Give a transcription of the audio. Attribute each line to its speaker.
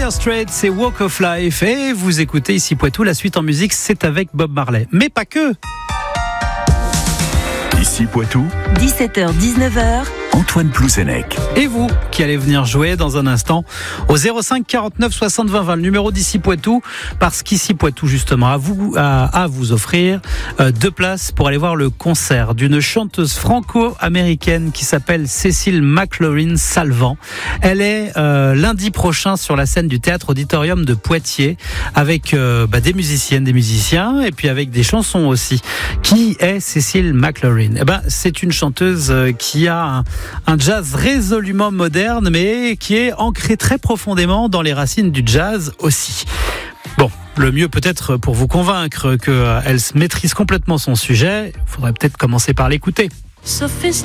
Speaker 1: Dire Straits, c'est Walk of Life. Et vous écoutez ici Poitou, la suite en musique, c'est avec Bob Marley. Mais pas que.
Speaker 2: Ici Poitou,
Speaker 3: 17h-19h,
Speaker 2: Antoine Plouzenec.
Speaker 1: Et vous, qui allez venir jouer dans un instant au 05 49 60 20 20, le numéro d'Ici Poitou, parce qu'Ici Poitou, justement, a vous offrir 2 places pour aller voir le concert d'une chanteuse franco-américaine qui s'appelle Cécile McLaurin-Salvant. Elle est lundi prochain sur la scène du Théâtre Auditorium de Poitiers avec des musiciennes, des musiciens et puis avec des chansons aussi. Qui est Cécile McLaurin ? C'est une chanteuse qui a un jazz résolument moderne, mais qui est ancré très profondément dans les racines du jazz aussi. Bon, le mieux peut-être pour vous convaincre qu'elle maîtrise complètement son sujet, il faudrait peut-être commencer par l'écouter.
Speaker 4: Sophisticated